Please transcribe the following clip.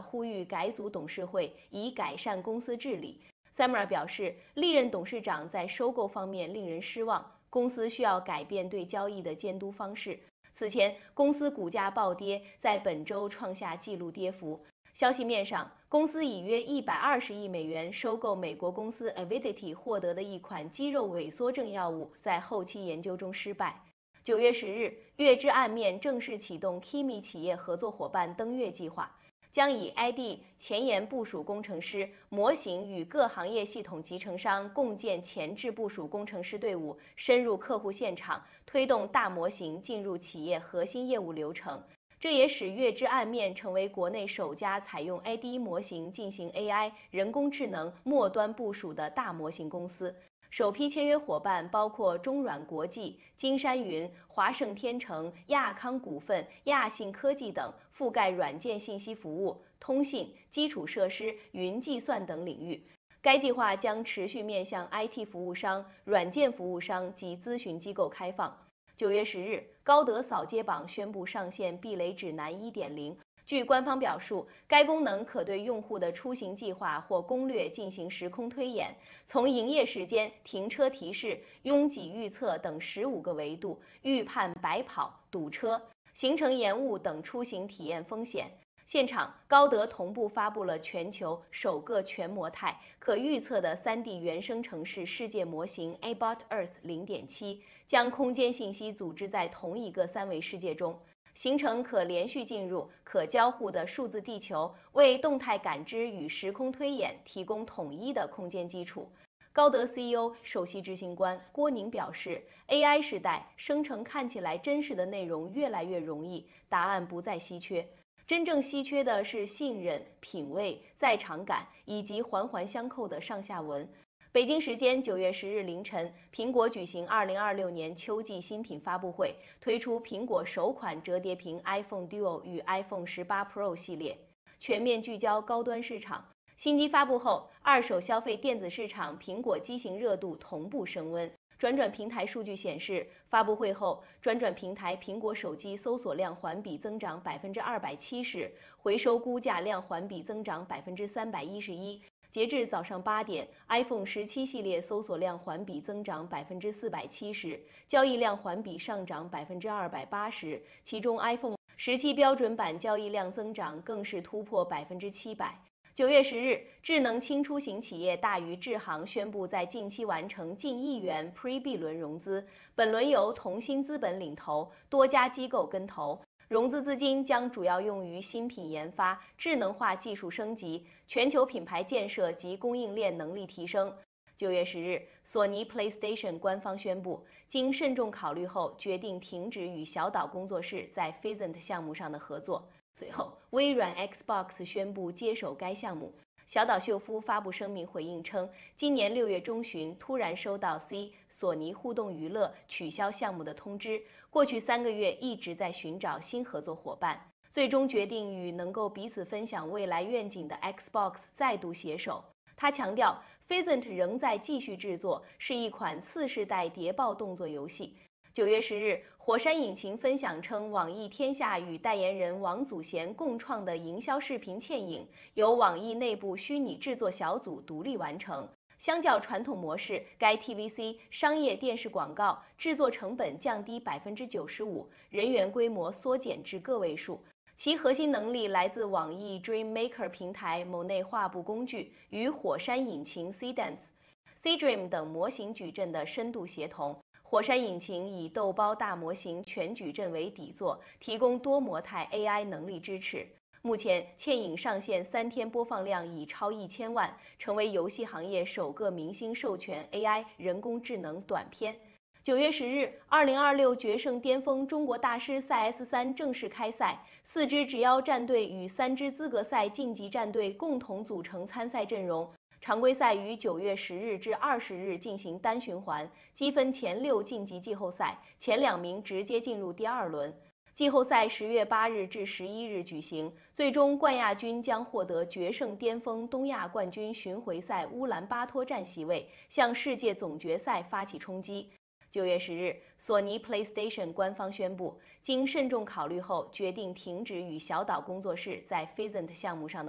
呼吁改组董事会，以改善公司治理。Samra 表示，历任董事长在收购方面令人失望，公司需要改变对交易的监督方式。此前，公司股价暴跌，在本周创下纪录跌幅。消息面上，公司以约120亿美元收购美国公司 Avidity 获得的一款肌肉萎缩症药物，在后期研究中失败。9月10日，月之暗面正式启动 Kimi 企业合作伙伴登月计划，将以 ID 前沿部署工程师模型与各行业系统集成商共建前置部署工程师队伍，深入客户现场，推动大模型进入企业核心业务流程。这也使月之暗面成为国内首家采用 IDE 模型进行 AI 人工智能末端部署的大模型公司。首批签约伙伴包括中软国际、金山云、华盛天成、亚康股份、亚信科技等，覆盖软件信息服务、通信、基础设施、云计算等领域。该计划将持续面向 IT 服务商、软件服务商及咨询机构开放。9月10日，高德扫街榜宣布上线避雷指南 1.0。据官方表述，该功能可对用户的出行计划或攻略进行时空推演，从营业时间、停车提示、拥挤预测等15个维度预判白跑、堵车、行程延误等出行体验风险。现场，高德同步发布了全球首个全模态可预测的3D 原生城市世界模型 Abot Earth 0.7，将空间信息组织在同一个3维世界中，形成可连续进入、可交互的数字地球，为动态感知与时空推演提供统一的空间基础。高德 CEO 首席执行官郭宁表示 ，AI 时代生成看起来真实的内容越来越容易，答案不再稀缺。真正稀缺的是信任、品味、在场感以及环环相扣的上下文。北京时间9月10日凌晨，苹果举行2026年秋季新品发布会，推出苹果首款折叠屏 iPhone Duo 与 iPhone 18 Pro 系列，全面聚焦高端市场。新机发布后，二手消费电子市场苹果机型热度同步升温。转转平台数据显示，发布会后，转转平台苹果手机搜索量环比增长270%，回收估价量环比增长311%。截至早上8点 ，iPhone 17系列搜索量环比增长470%，交易量环比上涨280%，其中 iPhone 17标准版交易量增长更是突破700%。9月10日，智能轻出行企业大宇智行宣布，在近期完成近1亿元 Pre-B 轮融资，本轮由同心资本领投，多家机构跟投。融资资金将主要用于新品研发、智能化技术升级、全球品牌建设及供应链能力提升。9月10日，索尼 PlayStation 官方宣布，经慎重考虑后，决定停止与小岛工作室在 Phasant 项目上的合作。随后，微软 Xbox 宣布接手该项目。小岛秀夫发布声明回应称，今年6月中旬突然收到索尼互动娱乐取消项目的通知，过去3个月一直在寻找新合作伙伴，最终决定与能够彼此分享未来愿景的 Xbox 再度携手。他强调 ，Phasant 仍在继续制作，是一款次世代谍报动作游戏。9月10日，火山引擎分享称，网易天下与代言人王祖贤共创的营销视频嵌影，由网易内部虚拟制作小组独立完成。相较传统模式，该 TVC 商业电视广告制作成本降低95%，人员规模缩减至个位数。其核心能力来自网易 Dreammaker 平台某内画布工具与火山引擎 Cdance、Cdream 等模型矩阵的深度协同。火山引擎以豆包大模型全矩阵为底座，提供多模态 AI 能力支持。目前，嵌影上线3天播放量已超1000万，成为游戏行业首个明星授权 AI 人工智能短片。9月10日，2026决胜巅峰中国大师赛 S3正式开赛，4支直邀战队与3支资格赛晋级战队共同组成参赛阵容。常规赛于9月10日至20日进行单循环，积分前6晋级季后赛，前2名直接进入第2轮。季后赛10月8日至11日举行，最终冠亚军将获得决胜巅峰东亚冠军巡回赛乌兰巴托站席位，向世界总决赛发起冲击。9月10日，索尼 PlayStation 官方宣布，经慎重考虑后，决定停止与小岛工作室在 Phasant 项目上的